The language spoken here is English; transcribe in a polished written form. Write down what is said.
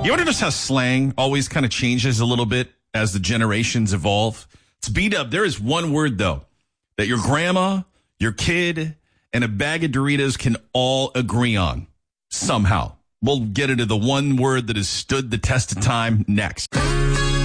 You ever notice how slang always kind of changes a little bit as the generations evolve? It's B-Dub. There is one word, though, that your grandma, your kid, and a bag of Doritos can all agree on somehow. We'll get into the one word that has stood the test of time next.